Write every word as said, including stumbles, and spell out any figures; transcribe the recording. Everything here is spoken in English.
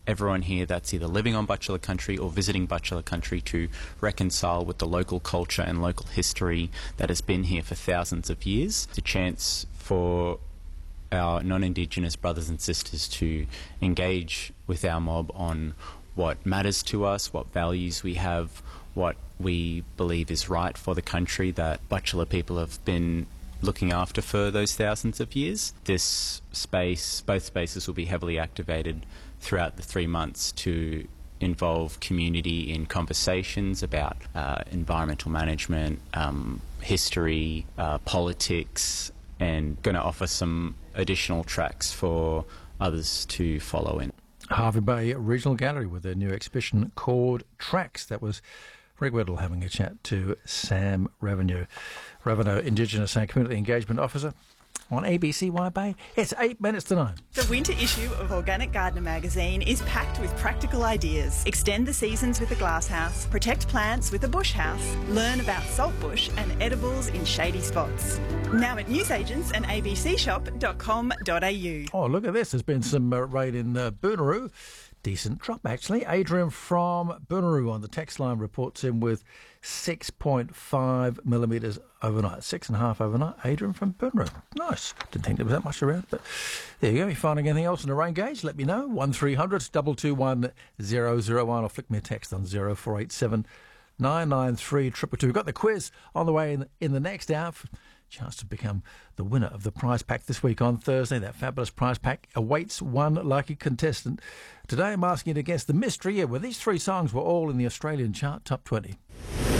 everyone here that's either living on Butchulla country or visiting Butchulla country to reconcile with the local culture and local history that has been here for thousands of years. It's a chance for our non-Indigenous brothers and sisters to engage with our mob on what matters to us, what values we have, what we believe is right for the country that Butchulla people have been looking after for those thousands of years. This space, both spaces will be heavily activated throughout the three months to involve community in conversations about uh, environmental management, um, history, uh, politics, and going to offer some additional tracks for others to follow in. Hervey Bay Regional Gallery with their new exhibition called Tracks. That was Rick Whittle having a chat to Sam Revenue, Revenue Indigenous and Community Engagement Officer on A B C Y Bay. It's eight minutes to nine. The winter issue of Organic Gardener magazine is packed with practical ideas. Extend the seasons with a glasshouse, protect plants with a bush house, learn about saltbush and edibles in shady spots. Now at newsagents and a b c shop dot com dot a u. Oh, look at this. There's been some uh, rain in uh, Boonaroo. Decent drop, actually. Adrian from Boonaroo on the text line reports in with six point five millimetres overnight. Six and a half overnight. Adrian from Boonaroo. Nice. Didn't think there was that much around, but there you go. If you're finding anything else in the rain gauge, let me know. one three hundred two two one zero zero one or flick me a text on zero four eight seven nine nine three two two two. We've got the quiz on the way in, in the next hour. Chance to become the winner of the prize pack this week on Thursday. That fabulous prize pack awaits one lucky contestant. Today I'm asking you to guess the mystery. Yeah, well, these three songs were all in the Australian chart top twenty.